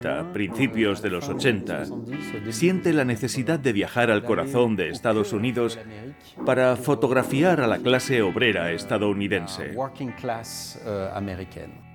A principios de los 80, siente la necesidad de viajar al corazón de Estados Unidos para fotografiar a la clase obrera estadounidense.